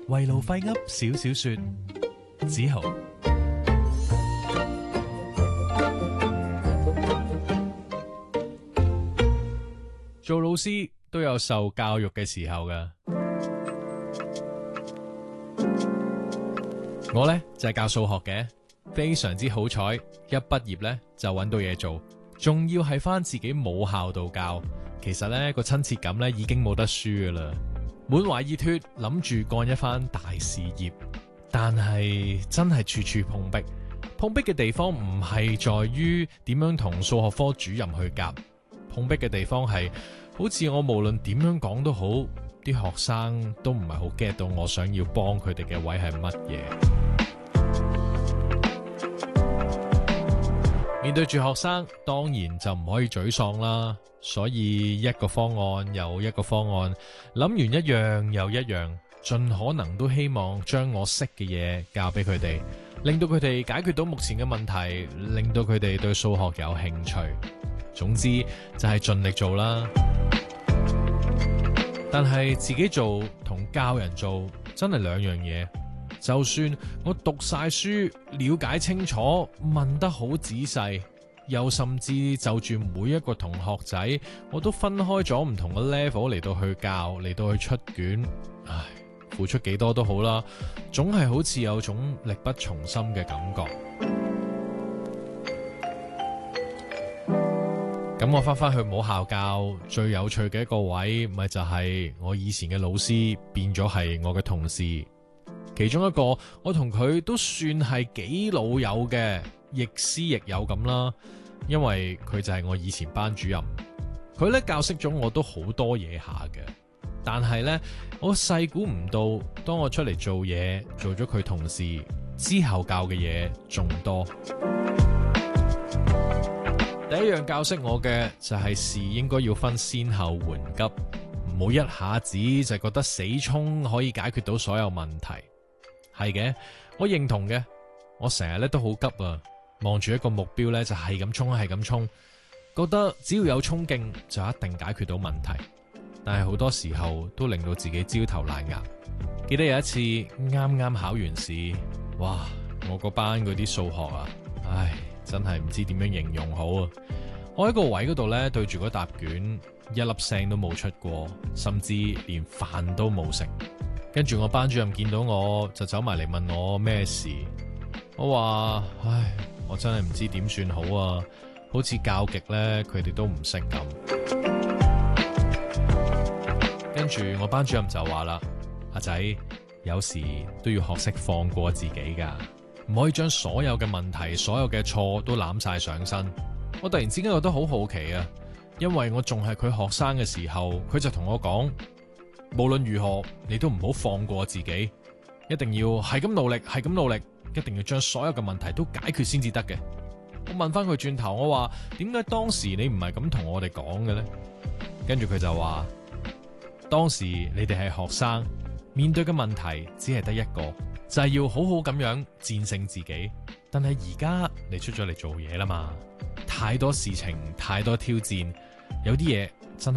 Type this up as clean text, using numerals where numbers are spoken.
圍爐廢噏少少說，子豪。做老師都有受教育嘅時候㗎。我呢就係教數學嘅，非常之好彩，一畢業呢就揾到嘢做，仲要係返自己母校度教。其實呢個親切感呢已經冇得輸㗎喇，滿懷熱血諗住幹一番大事業，但係真係處處碰壁。碰壁嘅地方唔係在於點樣同數學科主任去夾，碰壁嘅地方係好似我無論點樣講都好，啲學生都唔係好 get 到我想要幫佢哋嘅位係乜嘢。面對住學生，當然就唔可以沮喪啦。所以一個方案又一個方案，諗完一樣又一樣，盡可能都希望將我識嘅嘢教俾佢哋，令到佢哋解決到目前嘅問題，令到佢哋對數學有興趣。總之就係盡力做啦。但係自己做同教人做真係兩樣嘢。就算我讀晒書，了解清楚，問得好仔細，又甚至就住每一個同學仔，我都分開咗唔同嘅 level 嚟到去教，嚟到去出卷。唉，付出幾多都好啦，總係好似有種力不從心嘅感覺。咁我翻去母校教，最有趣嘅一個位，咪就係我以前嘅老師變咗係我嘅同事。其中一個我同佢都算係幾老友嘅，亦師亦友咁啦。因為佢就係我以前班主任，佢咧教識咗我都好多嘢下嘅。但係呢，我細估唔到，當我出嚟做嘢，做咗佢同事之後，教嘅嘢仲多。第一樣教識我嘅就係事應該要分先後緩急，唔好一下子就覺得死衝可以解決到所有問題。係嘅，我認同嘅。我成日咧都好急啊，望住一個目標咧就係咁衝，係咁衝，覺得只要有衝勁就一定解決到問題。但係好多時候都令到自己焦頭爛額。記得有一次啱啱考完試，哇！我嗰班嗰啲數學啊，唉，真係唔知點樣形容好啊！我喺個位嗰度咧對住嗰沓卷，一粒聲都冇出過，甚至連飯都冇食。跟住我班主任見到我就走埋嚟問我咩事，我話唉，我真係唔知點算好啊，好似教極呢，佢哋都唔識咁。跟住我班主任就話啦，阿仔，有時都要學識放過自己噶，唔可以將所有嘅問題、所有嘅錯都攬晒上身。我突然之間覺得好好奇啊，因為我仲係佢學生嘅時候，佢就同我講，無論如何，你都唔好放過自己，一定要係咁努力，係咁努力，一定要將所有嘅問題都解決先至得嘅。我問翻佢轉頭，我話點解當時你唔係咁同我哋講嘅呢？跟住佢就話，當時你哋係學生，面對嘅問題只係得一個，就係要好好咁樣戰勝自己。但係而家你出咗嚟做嘢啦嘛，太多事情，太多挑戰，有啲嘢